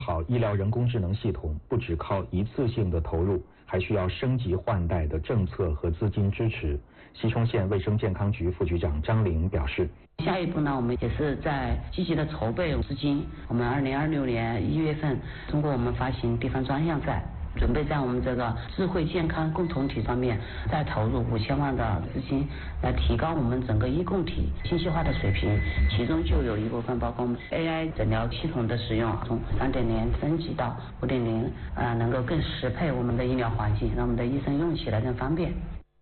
好医疗人工智能系统不只靠一次性的投入，还需要升级换代的政策和资金支持。西充县卫生健康局副局长张玲表示， 下一步呢，我们也是在积极的筹备资金。我们2026年1月份通过我们发行地方专项债，准备在我们这个智慧健康共同体方面再投入5000万的资金，来提高我们整个医共体信息化的水平。其中就有一部分包括我们 AI 诊疗系统的使用，从3.0升级到5.0，能够更适配我们的医疗环境，让我们的医生用起来更方便。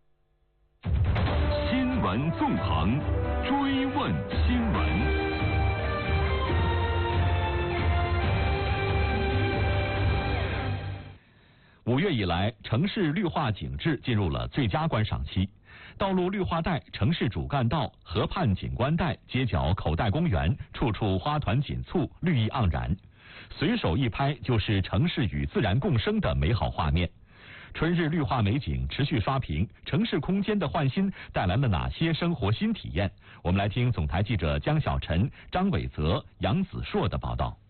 新闻纵横，追问新闻。5月以来，城市绿化景致进入了最佳观赏期。道路绿化带、城市主干道、河畔景观带、街角口袋公园，处处花团锦簇，绿意盎然。随手一拍就是城市与自然共生的美好画面。春日绿化美景持续刷屏，城市空间的焕新带来了哪些生活新体验？我们来听总台记者江小晨、张伟泽、杨子硕的报道。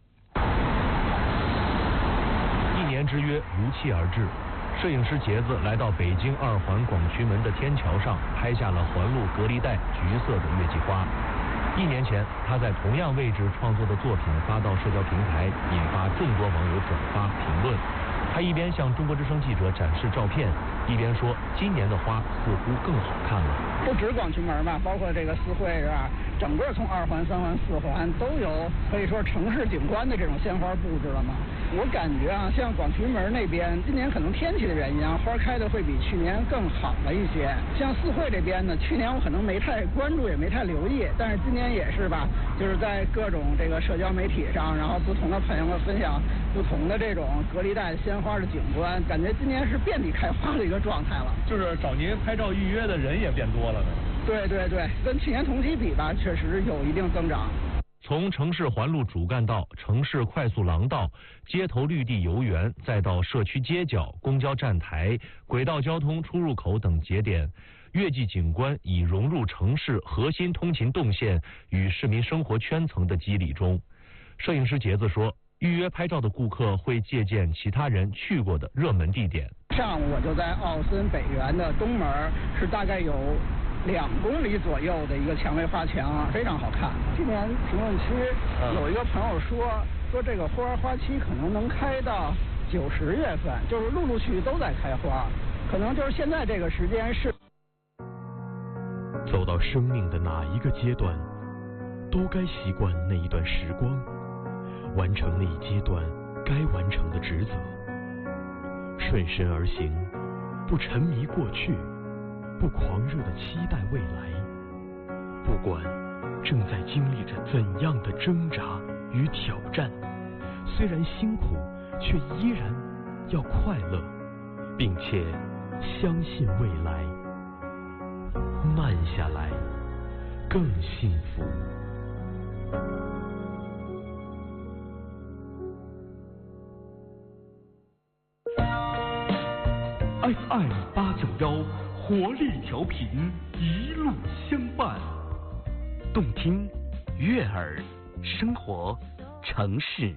1年之约如期而至，摄影师杰子来到北京2环广渠门的天桥上，拍下了环路隔离带橘色的月季花。1年前，他在同样位置创作的作品发到社交平台，引发众多网友转发评论。他一边向中国之声记者展示照片，一边说今年的花似乎更好看了。 不止广渠门吧，包括这个四惠是吧？整个从2环、3环、4环都有可以说城市景观的这种鲜花布置了嘛。我感觉啊，像广渠门那边，今年可能天气的原因啊，花开的会比去年更好了一些。像四惠这边呢，去年我可能没太关注，也没太留意，但是今年也是吧，就是在各种这个社交媒体上，然后不同的朋友们分享不同的这种隔离带鲜花的景观，感觉今年是遍地开花的一个状态了。 就是找您拍照预约的人也变多了呢。 对对对，跟去年同期比吧，确实有一定增长。 从城市环路主干道、城市快速廊道、街头绿地游园，再到社区街角、公交站台、轨道交通出入口等节点，月季景观已融入城市核心通勤动线与市民生活圈层的肌理中。摄影师杰子说，预约拍照的顾客会借鉴其他人去过的热门地点。 上午我就在奥森北园的东门，是大概有2公里左右的一个蔷薇花墙，非常好看。今年评论区有一个朋友说这个花期可能能开到9、10月份，就是陆续都在开花，可能就是现在这个时间是。 走到生命的哪一个阶段，都该习惯那一段时光，完成那一阶段该完成的职责，顺身而行，不沉迷过去，不狂热地期待未来。不管正在经历着怎样的挣扎与挑战，虽然辛苦，却依然要快乐，并且相信未来。慢下来，更幸福。 FM 891活力调频，一路相伴， 动听、悦耳、生活、城市，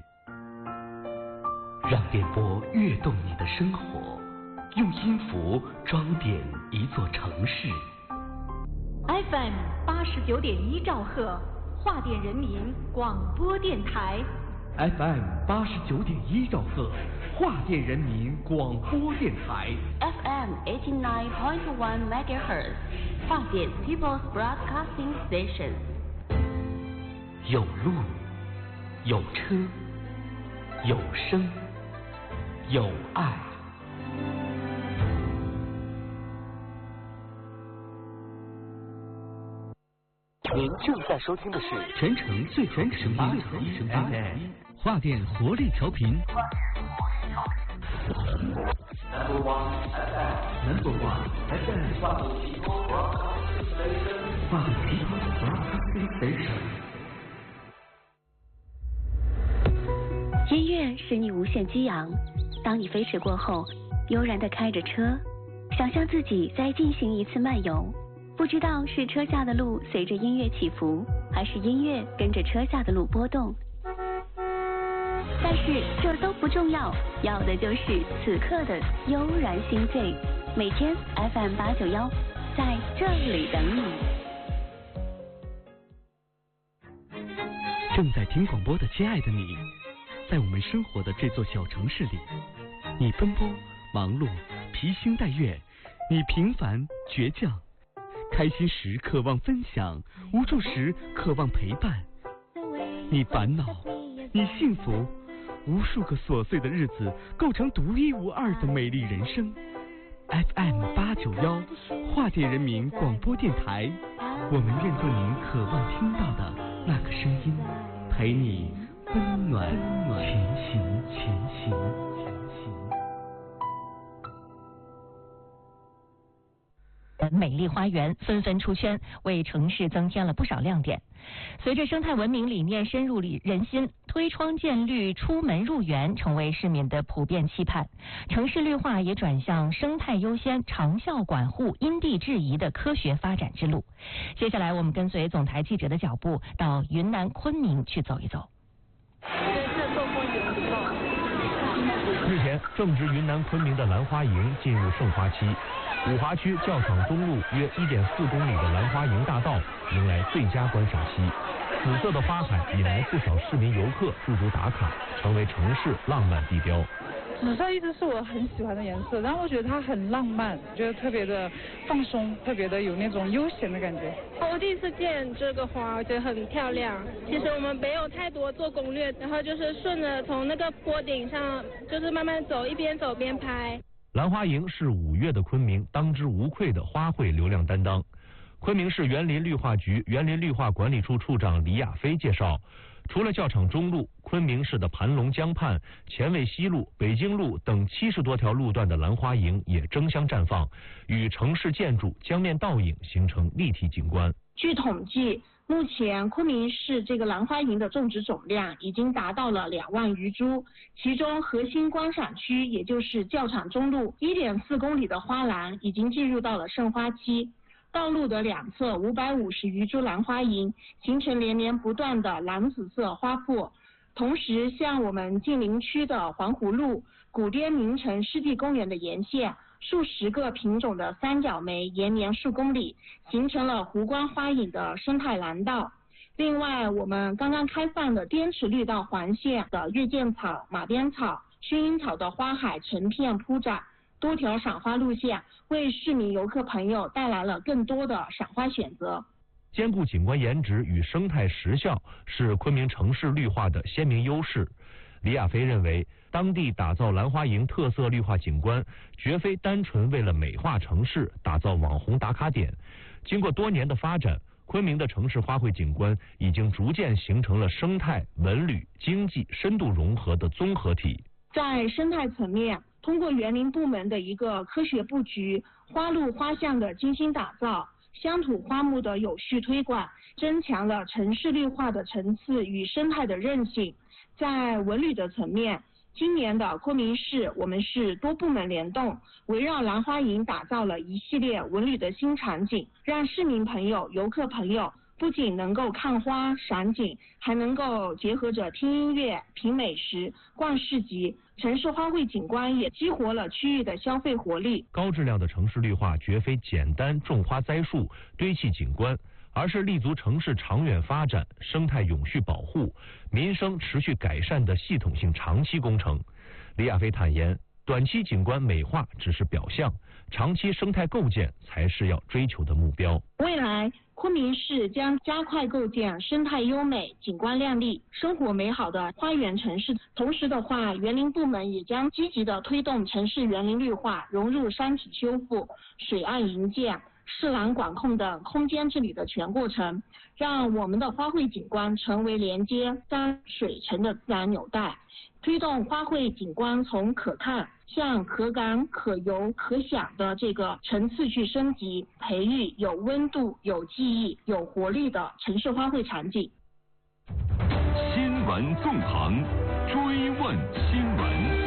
让电波跃动你的生活，用音符装点一座城市。 FM 89.1兆赫，华电人民广播电台。 FM 89.1兆赫，华电人民广播电台。 FM 89.1 MHz， 华电 People's Broadcasting Station。 有路，有车，有声，有爱。您正在收听的是全城最好的声音 FM 华电活力调频。Number one FM 华电 People's Broadcasting Station。 音乐使你无限激昂，当你飞驰过后，悠然地开着车，想象自己再进行一次漫游。不知道是车下的路随着音乐起伏，还是音乐跟着车下的路波动。 但是这都不重要，要的就是此刻的悠然心醉。每天 FM 891，在这里等你。 正在听广播的亲爱的你，在我们生活的这座小城市里，你奔波忙碌，披星戴月，你平凡倔强，开心时渴望分享，无助时渴望陪伴。你烦恼，你幸福，无数个琐碎的日子构成独一无二的美丽人生。FM 891，华电人民广播电台，我们愿做您渴望听到的那个声音，陪你温暖前行。 美丽花园纷纷出圈，为城市增添了不少亮点。随着生态文明理念深入人心，推窗见绿、出门入园成为市民的普遍期盼。城市绿化也转向生态优先、长效管护、因地制宜的科学发展之路。接下来，我们跟随总台记者的脚步，到云南昆明去走一走。 日前，正值云南昆明的兰花楹进入盛花期。五华区教场东路约1.4公里的兰花楹大道迎来最佳观赏期，紫色的花海引来不少市民游客驻足打卡，成为城市浪漫地标。 紫色一直是我很喜欢的颜色，然后我觉得它很浪漫，觉得特别的放松，特别的有那种悠闲的感觉。 我第一次见这个花，我觉得很漂亮。其实我们没有太多做攻略，然后就是顺着从那个坡顶上，就是慢慢走，一边走边拍。 兰花楹是5月的昆明当之无愧的花卉流量担当。昆明市园林绿化局园林绿化管理处处长李亚飞介绍，除了教场中路，昆明市的盘龙江畔、前卫西路、北京路等70多条路段的兰花楹也争相绽放，与城市建筑江面倒影，形成立体景观。 据统计，目前昆明市这个兰花楹的种植总量已经达到了2万余株，其中核心观赏区，也就是教场中路1.4公里的花栏已经进入到了盛花期，道路的两侧550余株兰花楹形成连绵不断的蓝紫色花圃。同时，像我们近邻区的环湖路、古滇名城湿地公园的沿线，数十个品种的三角梅延绵数公里，形成了湖光花影的生态廊道。另外，我们刚刚开放的滇池绿道环线的月见草、马鞭草、薰衣草的花海成片铺展，多条赏花路线为市民游客朋友带来了更多的赏花选择。 兼顾景观颜值与生态实效是昆明城市绿化的鲜明优势。李亚飞认为，当地打造兰花楹特色绿化景观，绝非单纯为了美化城市、打造网红打卡点。经过多年的发展，昆明的城市花卉景观已经逐渐形成了生态、文旅、经济深度融合的综合体。 在生态层面，通过园林部门的一个科学布局、花路花巷的精心打造、乡土花木的有序推广，增强了城市绿化的层次与生态的韧性。在文旅的层面，今年的昆明市我们是多部门联动，围绕兰花楹打造了一系列文旅的新场景，让市民朋友、游客朋友不仅能够看花赏景，还能够结合着听音乐、品美食、逛市集。城市花卉景观也激活了区域的消费活力。 高质量的城市绿化绝非简单种花栽树、堆砌景观，而是立足城市长远发展、生态永续保护、民生持续改善的系统性长期工程。李亚飞坦言，短期景观美化只是表象，长期生态构建才是要追求的目标。 未来，昆明市将加快构建生态优美、景观亮丽、生活美好的花园城市。同时的话，园林部门也将积极的推动城市园林绿化融入山体修复、水岸营建、市廊管控等空间治理的全过程，让我们的花卉景观成为连接山水城的自然纽带，推动花卉景观从可看向可感、可游、可想的这个层次去升级，培育有温度、有记忆、有活力的城市花卉场景。 新闻纵横，追问新闻。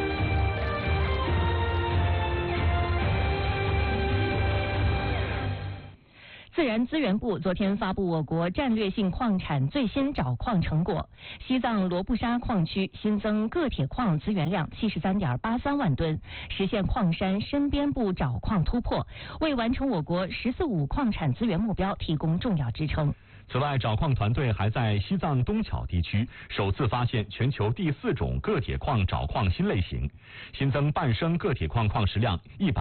自然资源部昨天发布我国战略性矿产最新找矿成果，西藏罗布沙矿区新增铬铁矿资源量73.83万吨，实现矿山深边部找矿突破，为完成我国“14·5”矿产资源目标提供重要支撑。 此外，找矿团队还在西藏东巧地区首次发现全球第4种铬铁矿找矿新类型，新增半升铬铁矿矿石量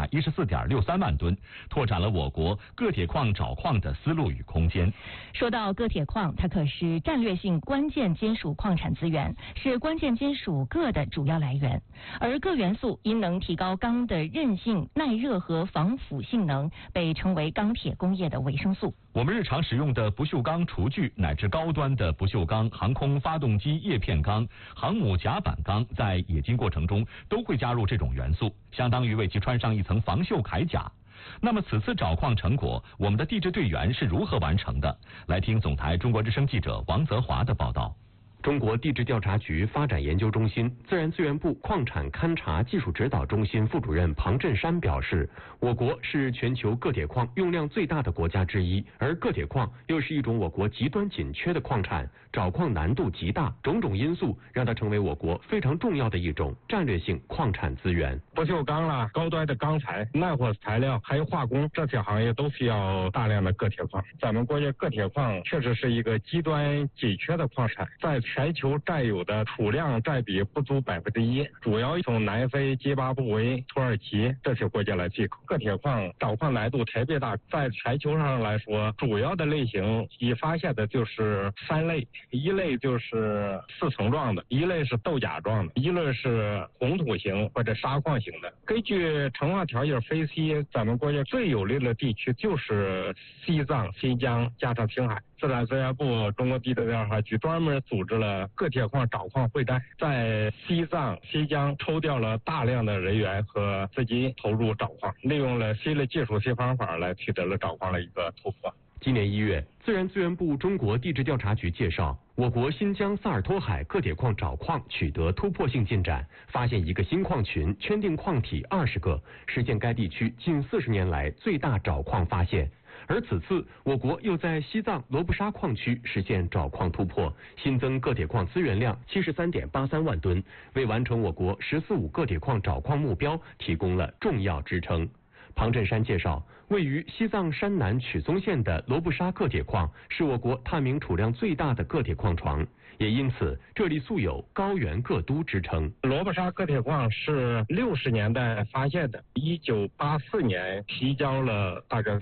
114.63万吨，拓展了我国铬铁矿找矿的思路与空间。 说到铬铁矿，它可是战略性关键金属矿产资源，是关键金属铬的主要来源。而铬元素因能提高钢的韧性、耐热和防腐性能，被称为钢铁工业的维生素。 我们日常使用的不锈钢厨具乃至高端的不锈钢航空发动机叶片钢、航母甲板钢，在冶金过程中都会加入这种元素，相当于为其穿上一层防锈铠甲。那么此次找矿成果，我们的地质队员是如何完成的？来听总台中国之声记者王泽华的报道。 中国地质调查局发展研究中心自然资源部矿产勘察技术指导中心副主任庞振山表示，我国是全球铬铁矿用量最大的国家之一，而铬铁矿又是一种我国极端紧缺的矿产，找矿难度极大，种种因素让它成为我国非常重要的一种战略性矿产资源。 不锈钢啦、高端的钢材、耐火材料还有化工这些行业都需要大量的铬铁矿。咱们国家铬铁矿确实是一个极端紧缺的矿产，在全球占有的储量占比不足1%，主要从南非、津巴布韦、土耳其这些国家来进口。铬铁矿找矿难度特别大，在全球上来说，主要的类型已发现的就是3类，一类就是4层状的，一类是豆荚状的，一类是红土型或者砂矿型的。根据成化条件分析，咱们国家最有利的地区就是西藏、新疆加上青海。自然资源部中国地质调查局专门组织了铬铁矿找矿会战，在西藏、新疆抽调了大量的人员和资金投入找矿，利用了新的技术、新方法来取得了找矿的一个突破。 今年1月，自然资源部中国地质调查局介绍，我国新疆萨尔托海铬铁矿找矿取得突破性进展，发现一个新矿群，圈定矿体20个，实现该地区近40年来最大找矿发现。而此次，我国又在西藏罗布沙矿区实现找矿突破，新增铬铁矿资源量73.83万吨，为完成我国“14·5”铬铁矿找矿目标提供了重要支撑。庞振山介绍，位于西藏山南曲松县的罗布沙铬铁矿是我国探明储量最大的铬铁矿床，也因此这里素有高原铬都之称。 罗布沙铬铁矿是60年代发现的，1984年提交了大概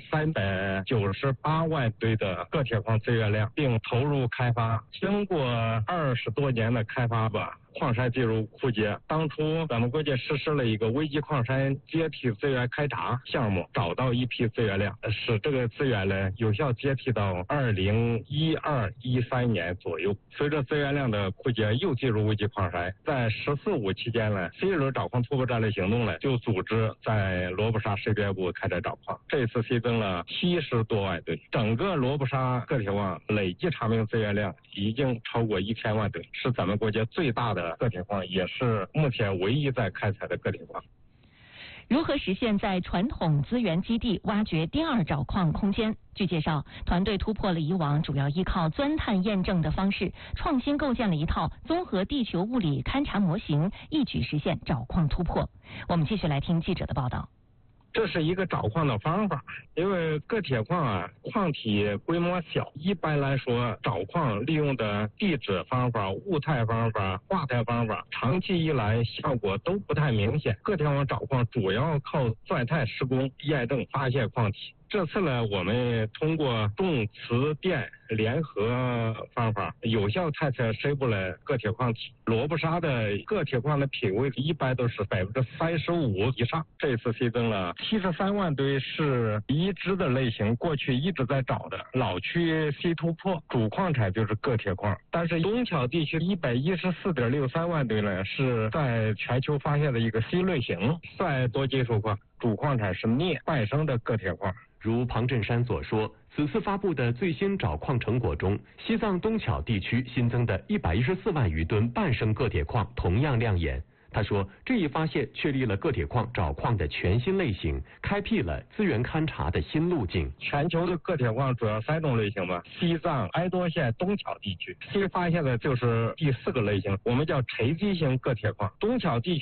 398万吨的铬铁矿资源量，并投入开发。经过20多年的开发吧，矿山进入枯竭。当初咱们国家实施了一个危机矿山阶梯资源开查项目，找到一批资源量，使这个资源呢有效阶梯到2012、13年左右。随着资源量的枯竭，又进入危机矿山。在“14·5”期间呢，新一轮找矿突破战略行动呢，就组织在罗布沙深边部开展找矿。这次新增了70多万吨，整个罗布沙铬铁矿累计查明资源量已经超过1000万吨，是咱们国家最大的铬铁矿，也是目前唯一在开采的铬铁矿。 如何实现在传统资源基地挖掘第2找矿空间？据介绍，团队突破了以往主要依靠钻探验证的方式，创新构建了一套综合地球物理勘察模型，一举实现找矿突破。我们继续来听记者的报道。 这是一个找矿的方法，因为铬铁矿啊，矿体规模小，一般来说找矿利用的地质方法、物态方法、化态方法，长期以来效果都不太明显。铬铁矿找矿主要靠钻探施工验证发现矿体。这次呢，我们通过重磁电联合方法，有效探测深部的铬铁矿体。罗布沙的铬铁矿的品位一般都是35%以上。这次新增了73万吨，是已知的类型，过去一直在找的老区新突破。主矿产就是铬铁矿，但是东巧地区114.63万吨呢，是在全球发现的一个新类型，算多金属矿。主矿产是镍半升的铬铁矿。 如庞振山所说，此次发布的最新找矿成果中，西藏东巧地区新增的114万余吨半升铬铁矿同样亮眼。 他说，这一发现确立了铬铁矿找矿的全新类型，开辟了资源勘察的新路径。 全球的铬铁矿主要3种类型吧，西藏哀多县东巧地区新发现的就是第4个类型，我们叫垂基型铬铁矿。东巧地区